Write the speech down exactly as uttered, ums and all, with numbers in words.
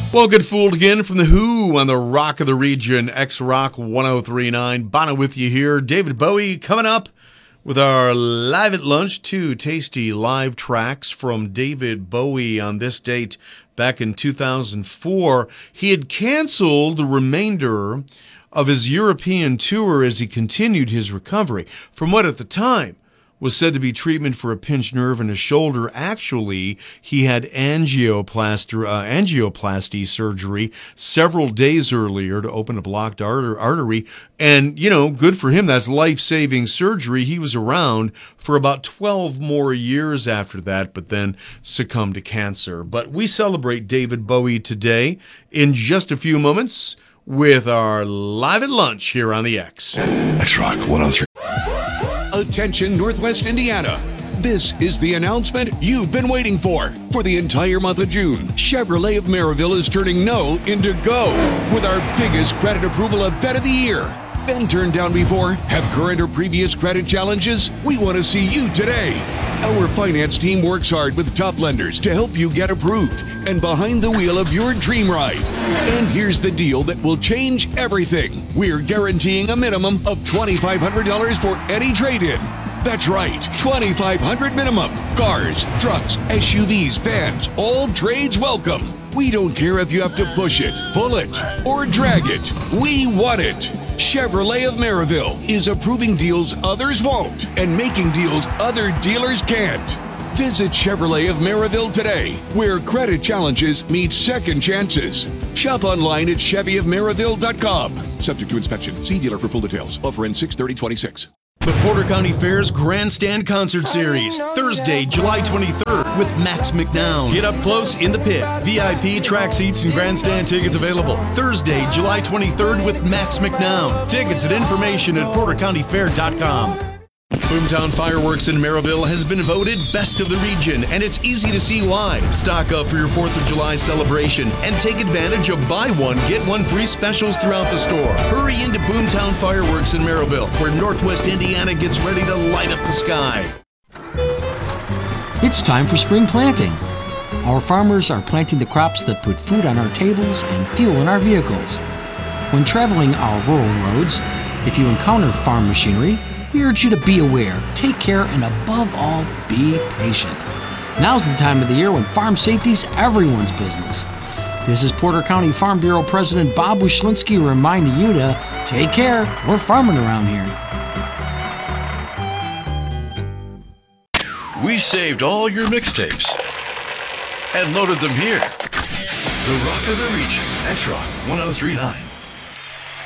Well, get fooled again from The Who on the Rock of the Region, X-Rock ten thirty-nine. Bono with you here. David Bowie coming up with our Live at Lunch. Two tasty live tracks from David Bowie on this date back in two thousand four. He had canceled the remainder of his European tour as he continued his recovery from what at the time was said to be treatment for a pinched nerve in his shoulder. Actually, he had angioplasty, uh, angioplasty surgery several days earlier to open a blocked artery. And, you know, good for him. That's life-saving surgery. He was around for about twelve more years after that, but then succumbed to cancer. But we celebrate David Bowie today in just a few moments with our Live at Lunch here on the X. X-Rock one oh three. Attention, Northwest Indiana. This is the announcement you've been waiting for. For the entire month of June, Chevrolet of Maryville is turning no into go with our biggest credit approval event of the year. Been turned down before? Have current or previous credit challenges? We want to see you today. Our finance team works hard with top lenders to help you get approved and behind the wheel of your dream ride. And here's the deal that will change everything. We're guaranteeing a minimum of twenty-five hundred dollars for any trade-in. That's right, twenty-five hundred dollars minimum. Cars, trucks, S U Vs, vans, all trades welcome. We don't care if you have to push it, pull it, or drag it. We want it. Chevrolet of Maryville is approving deals others won't and making deals other dealers can't. Visit Chevrolet of Maryville today, where credit challenges meet second chances. Shop online at chevy of maryville dot com. Subject to inspection. See dealer for full details. Offer ends six thirty twenty-six. The Porter County Fair's Grandstand Concert Series, Thursday, July twenty-third, with Max McNown. Get up close in the pit. V I P track seats and grandstand tickets available. Thursday, July twenty-third, with Max McNown. Tickets and information at porter county fair dot com. Boomtown Fireworks in Maryville has been voted Best of the Region, and it's easy to see why. Stock up for your fourth of July celebration and take advantage of buy one, get one free specials throughout the store. Hurry into Boomtown Fireworks in Maryville, where Northwest Indiana gets ready to light up the sky. It's time for spring planting. Our farmers are planting the crops that put food on our tables and fuel in our vehicles. When traveling our rural roads, if you encounter farm machinery, we urge you to be aware, take care, and above all, be patient. Now's the time of the year when farm safety's everyone's business. This is Porter County Farm Bureau President Bob Wyszlinski reminding you to take care. We're farming around here. We saved all your mixtapes and loaded them here. The Rock of the Region, X-Rock ten thirty-nine.